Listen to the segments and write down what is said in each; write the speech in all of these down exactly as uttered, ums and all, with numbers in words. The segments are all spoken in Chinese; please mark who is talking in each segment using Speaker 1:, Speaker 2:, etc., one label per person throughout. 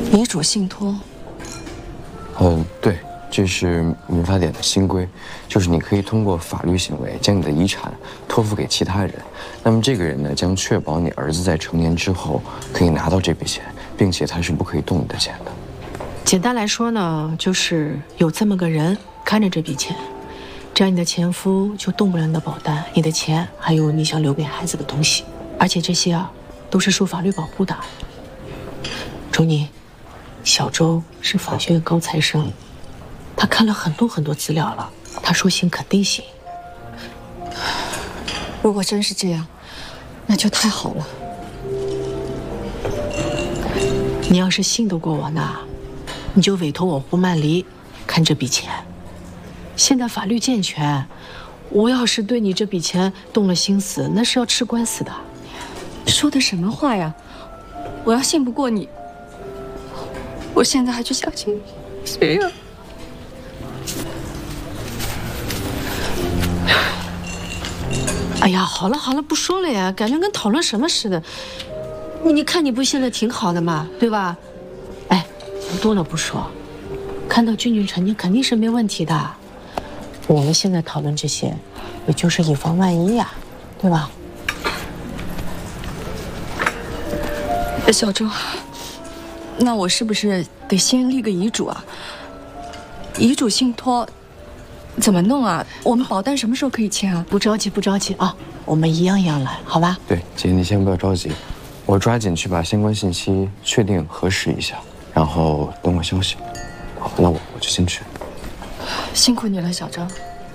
Speaker 1: 遗嘱信托。
Speaker 2: 嗯，对，这是民法典的新规，就是你可以通过法律行为将你的遗产托付给其他人，那么这个人呢，将确保你儿子在成年之后可以拿到这笔钱，并且他是不可以动你的钱的。
Speaker 3: 简单来说呢，就是有这么个人看着这笔钱，这样你的前夫就动不了你的保单、你的钱，还有你想留给孩子的东西，而且这些啊都是受法律保护的。周妮，小周是法学院高材生，他看了很多很多资料了，他说行肯定行。
Speaker 1: 如果真是这样，那就太好了。
Speaker 3: 你要是信得过我呢，你就委托我胡曼黎看这笔钱。现在法律健全，我要是对你这笔钱动了心思，那是要吃官司的。
Speaker 1: 说的什么话呀？我要信不过你，我现在还去相信谁呀？
Speaker 3: 哎呀，好了好了，不说了呀，感觉跟讨论什么似的。你你看你不现在挺好的嘛，对吧？哎，多了不说，看到俊俊成年肯定是没问题的。我们现在讨论这些，也就是以防万一呀，对吧？
Speaker 1: 小周，那我是不是得先立个遗嘱啊？遗嘱信托怎么弄啊？我们保单什么时候可以签啊？
Speaker 3: 不着急，不着急啊，我们一样一样来，好吧？
Speaker 2: 对，姐，你先不要着急，我抓紧去把相关信息确定核实一下，然后等我消息。好，那我我就先去。
Speaker 1: 辛苦你了，小周。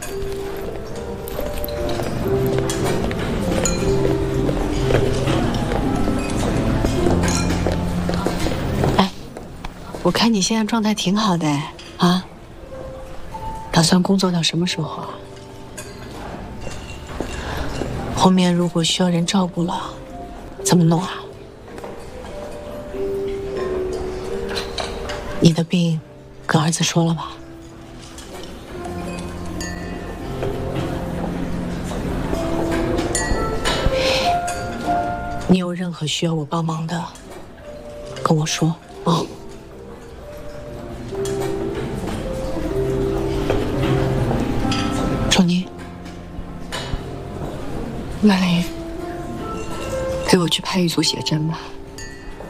Speaker 3: 我看你现在状态挺好的，啊？打算工作到什么时候啊？后面如果需要人照顾了，怎么弄啊？你的病跟儿子说了吧？你有任何需要我帮忙的，跟我说啊。周妮，
Speaker 1: 曼黎，陪我去拍一组写真吧。